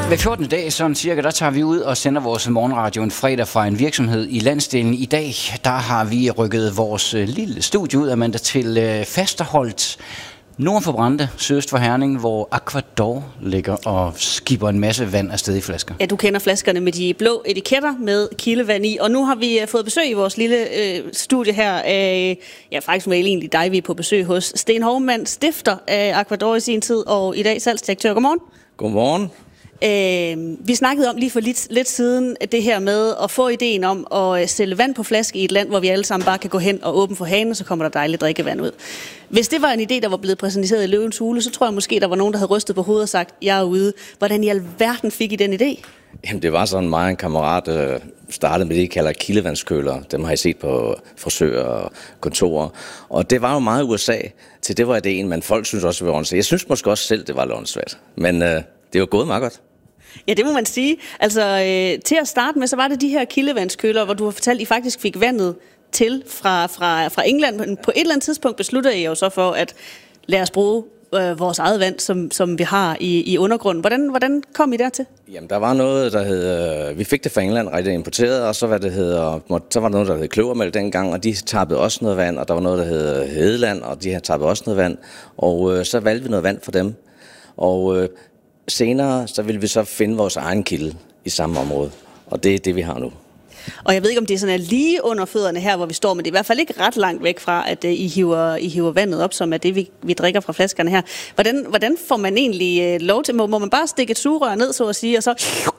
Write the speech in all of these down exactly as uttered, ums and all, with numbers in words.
Hver fjortende dag, sådan cirka, der tager vi ud og sender vores morgenradio en fredag fra en virksomhed i landsdelen. I dag, der har vi rykket vores lille studie ud, Amanda, til Fasterholt, nord for Brande, sydøst for Herning, hvor Aquador ligger og skipper en masse vand afsted i flasker. Ja, du kender flaskerne med de blå etiketter med kildevand i, og nu har vi fået besøg i vores lille øh, studie her af, ja faktisk med egentlig dig, vi er på besøg hos Sten Hovmand, stifter af Aquador i sin tid, og i dag salgsdirektør. Godmorgen. Godmorgen. Øh, vi snakkede om lige for lidt, lidt siden det her med at få ideen om at sælge vand på flaske i et land, hvor vi alle sammen bare kan gå hen og åbne for hanen, og så kommer der dejligt drikkevand ud. Hvis det var en idé, der var blevet præsenteret i Løvens Hule, så tror jeg måske, der var nogen, der havde rystet på hovedet og sagt, jeg er ude. Hvordan i alverden fik I den idé? Jamen det var sådan, mig og en kammerat øh, startede med det, de kalder kildevandskøler. Dem har I set på frisører og kontorer. Og det var jo meget U S A, til det var ideen, men folk synes også, det var åndssvagt. Jeg synes måske også selv, det var åndssvagt. Men øh, det var gået meget godt. Ja, det må man sige. Altså, øh, til at starte med, så var det de her kildevandskøler, hvor du har fortalt, at I faktisk fik vandet til fra, fra, fra England. Men på et eller andet tidspunkt beslutter I jo så for, at lad os bruge øh, vores eget vand, som, som vi har i, i undergrunden. Hvordan, hvordan kom I dertil? Jamen, der var noget, der hed... Øh, vi fik det fra England, rigtig importeret, og så var, det hedder, så var der noget, der hed kløvermælk dengang, og de tappede også noget vand, og der var noget, der hed Hedeland, og de tappede også noget vand. Og øh, så valgte vi noget vand for dem. Og... Øh, Senere så vil vi så finde vores egen kilde i samme område, og det er det, vi har nu. Og jeg ved ikke, om det sådan er lige under fødderne her, hvor vi står, men det er i hvert fald ikke ret langt væk fra, at uh, I, hiver, I hiver vandet op, som er det, vi, vi drikker fra flaskerne her. Hvordan, hvordan får man egentlig uh, lov til? Må, må man bare stikke et sugerør ned, så at sige, og så...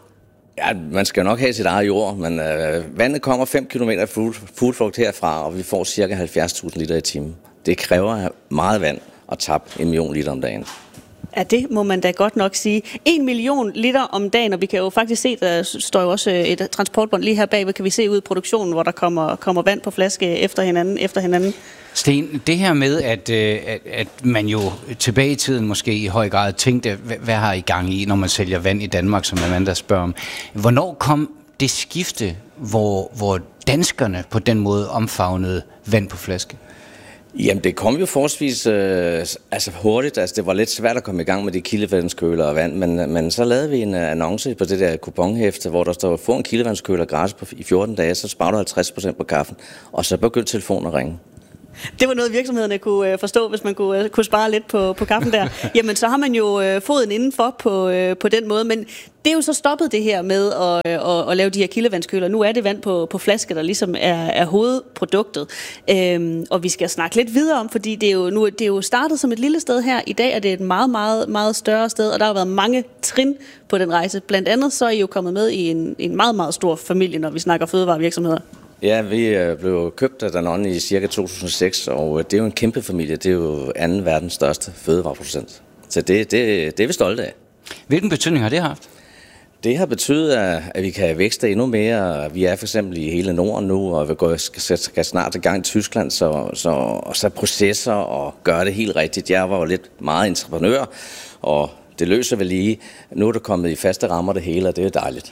Ja, man skal jo nok have sit eget jord, men øh, vandet kommer fem kilometer fugeflugt herfra, og vi får cirka halvfjerds tusind liter i timen. Det kræver meget vand at tappe en million liter om dagen. Ja, det må man da godt nok sige. En million liter om dagen, og vi kan jo faktisk se, der står jo også et transportbånd lige her bagved, kan vi se ud i produktionen, hvor der kommer, kommer vand på flaske efter hinanden, efter hinanden. Sten, det her med, at, at, at man jo tilbage i tiden måske i høj grad tænkte, hvad, hvad har I gang i, når man sælger vand i Danmark, som Amanda spørger om. Hvornår kom det skifte, hvor, hvor danskerne på den måde omfavnede vand på flaske? Jamen, det kom jo forholdsvis øh, altså hurtigt. Altså, det var lidt svært at komme i gang med de kildevandskøler og vand, men, men så lavede vi en uh, annonce på det der kuponhæfte, hvor der står, få en kildevandskøler gratis på, i fjorten dage, så sparer du halvtreds procent på kaffen, og så begyndte telefonen at ringe. Det var noget, virksomhederne kunne forstå, hvis man kunne, kunne spare lidt på, på kaffen der. Jamen, så har man jo foden indenfor på, på den måde, men det er jo så stoppet det her med at, at, at lave de her kildevandskøler. Nu er det vand på, på flaske, der ligesom er, er hovedproduktet. Øhm, og vi skal snakke lidt videre om, fordi det er, jo, nu, det er jo startet som et lille sted her. I dag er det et meget, meget, meget større sted, og der har været mange trin på den rejse. Blandt andet så er I jo kommet med i en, en meget, meget stor familie, når vi snakker fødevarevirksomheder. Ja, vi blev købt af Danone i cirka to tusind og seks, og det er jo en kæmpe familie. Det er jo anden verdens største fødevareproducent. Så det, det, det er vi stolte af. Hvilken betydning har det haft? Det har betydet, at vi kan vækste endnu mere. Vi er for eksempel i hele Norden nu, og vi skal snart i gang i Tyskland, så, så, så processer og gøre det helt rigtigt. Jeg var jo lidt meget entreprenør, og det løser vel lige. Nu er det kommet i faste rammer det hele, og det er dejligt.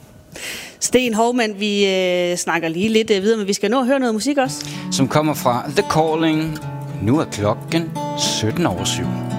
Sten Hovmand, vi øh, snakker lige lidt øh, videre, men vi skal nå at høre noget musik også. Som kommer fra The Calling. Nu er klokken sytten over syv.